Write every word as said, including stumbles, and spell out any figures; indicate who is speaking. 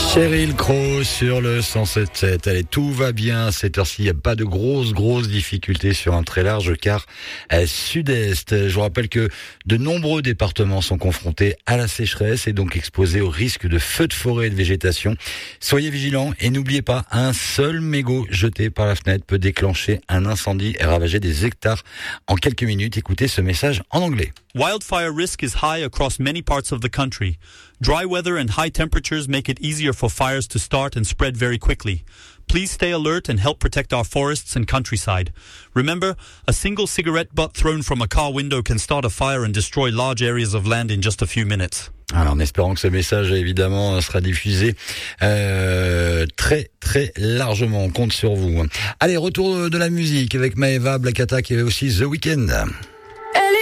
Speaker 1: Sheryl Crow sur le cent sept sept. Allez, tout va bien à cette heure-ci. Il n'y a pas de grosses, grosses difficultés sur un très large quart sud-est. Je vous rappelle que de nombreux départements sont confrontés à la sécheresse et donc exposés au risque de feux de forêt et de végétation. Soyez vigilants et n'oubliez pas, un seul mégot jeté par la fenêtre peut déclencher un incendie et ravager des hectares en quelques minutes. Écoutez ce message en anglais.
Speaker 2: Wildfire risk is high across many parts of the country. Dry weather and high temperatures make it easier for fires to start and spread very quickly. Please stay alert and help protect our forests and countryside. Remember, a single cigarette butt thrown from a car window can start a fire and destroy large areas of land in just a few minutes.
Speaker 1: Alors, en espérant que ce message, évidemment, sera diffusé euh, très, très largement. On compte sur vous. Allez, retour de la musique avec Maeva, Black Attack et aussi The Weeknd.